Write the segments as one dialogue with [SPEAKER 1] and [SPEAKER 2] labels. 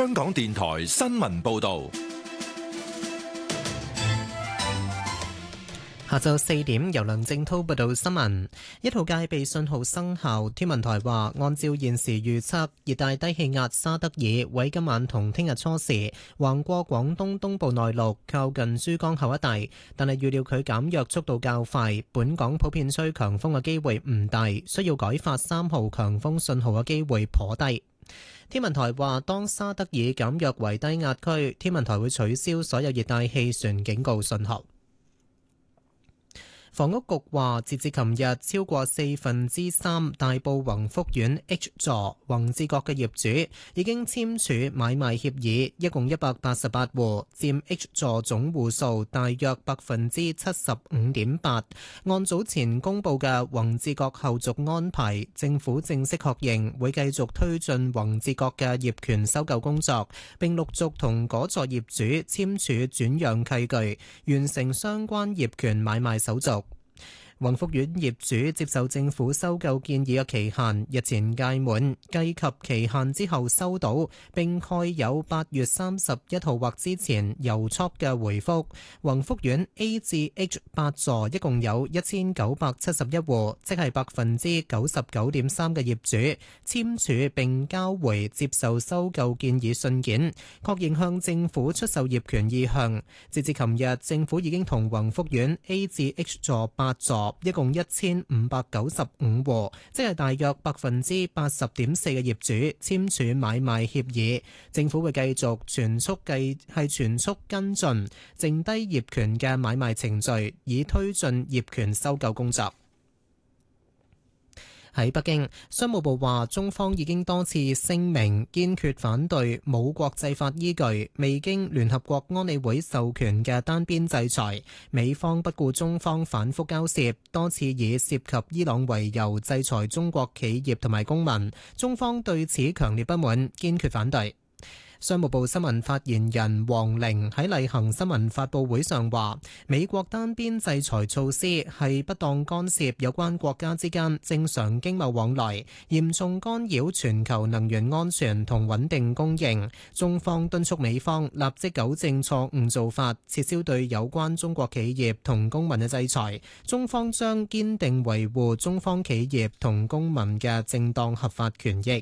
[SPEAKER 1] 香港電台新聞報道。
[SPEAKER 2] 下晝4點，由梁正滔報道新聞。一號戒備信號生效，天文台話，按照現時預測，熱帶低氣壓沙德爾喺今晚同聽日初時橫過廣東東部內陸，靠近珠江口一帶，但係預料佢減弱速度較快，本港普遍吹強風嘅機會唔大，需要改發3號強風信號嘅機會頗低。天文台話，當沙德爾減弱為低壓區，天文台會取消所有熱帶氣旋警告信號。房屋局話，截至琴日，超過3/4大埔宏福苑 H 座宏志閣嘅業主已經簽署買賣協議，一共188戶，佔 H 座總戶數大約75.8%。按早前公佈嘅宏志閣後續安排，政府正式確認會繼續推進宏志閣嘅業權收購工作，並陸續同嗰座業主簽署轉讓契據，完成相關業權買賣手續。宏福苑業主接受政府收購建議嘅期限日前屆滿，計及期限之後收到並蓋有8月31號或之前郵戳嘅回覆。宏福苑 A 至 H 8座一共有1971戶，即係99.3%嘅業主簽署並交回接受收購建議信件，確認向政府出售業權意向。截至琴日，政府已經同宏福苑 A 至 H 座8座一共1595戶，即係大約80.4%嘅業主簽署買賣協議。政府會繼續全速跟進剩低業權嘅買賣程序，以推進業權收購工作。喺北京，商務部話，中方已經多次聲明堅決反對冇國際法依據、未經聯合國安理會授權嘅單邊制裁。美方不顧中方反覆交涉，多次以涉及伊朗為由制裁中國企業同埋公民，中方對此強烈不滿，堅決反對。商務部新聞發言人黃玲喺例行新聞發佈會上話，美國單邊制裁措施係不當干涉有關國家之間正常經貿往來，嚴重干擾全球能源安全同穩定供應。中方敦促美方立即糾正錯誤做法，撤銷對有關中國企業同公民嘅制裁。中方將堅定維護中方企業同公民嘅正當合法權益。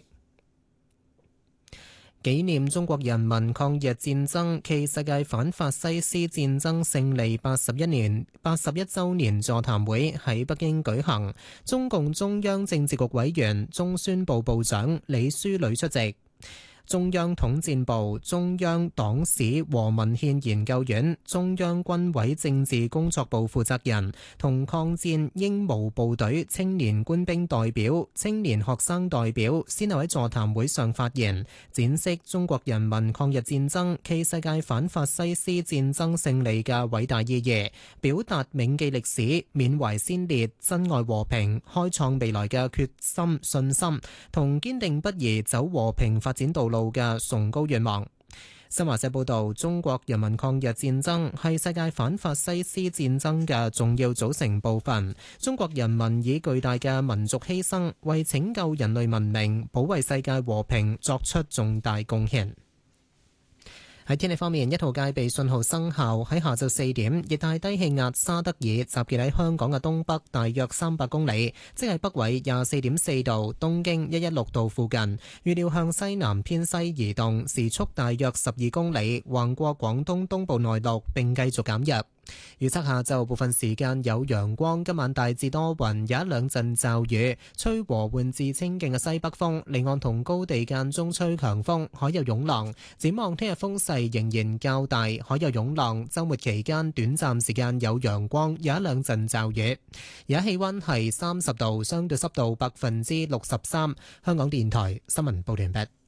[SPEAKER 2] 紀念中國人民抗日戰爭暨世界反法西斯戰爭勝利81週年座談會喺北京舉行，中共中央政治局委員、中宣部部長李書磊出席。中央統戰部、中央黨史和文獻研究院、中央軍委政治工作部負責人同抗戰英模部隊青年官兵代表、青年學生代表先後喺座談會上發言，展示中國人民抗日戰爭暨世界反法西斯戰爭勝利嘅偉大意義，表達銘記歷史、緬懷先烈、珍愛和平、開創未來嘅決心、信心同堅定不移走和平發展道路嘅崇高願望。新華社報道，中國人民抗日戰爭係世界反法西斯戰爭嘅重要組成部分。中國人民以巨大嘅民族犧牲，為拯救人類文明、保衛世界和平作出重大貢獻。喺天氣方面，一號戒備信號生效。喺下晝4點，熱帶低氣壓沙德爾集結喺香港嘅東北大約300公里，即係北緯24.4度、東經116度附近。預料向西南偏西移動，時速大約12公里，橫過廣東東部內陸並繼續減弱。預測下晝部分時間有陽光，今晚大致多雲，有一兩陣驟雨，吹和緩至清勁嘅西北風，離岸同高地間中吹強風，海有湧浪。展望聽日風勢仍然較大，海有湧浪。週末期間短暫時間有陽光，有一兩陣驟雨。而家氣溫係30度，相對濕度63%。香港電台新聞報道完畢。